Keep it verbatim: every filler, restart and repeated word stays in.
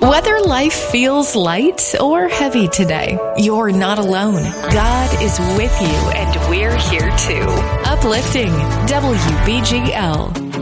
Whether life feels light or heavy today, you're not alone. God is with you, and we're here too. Uplifting W B G L.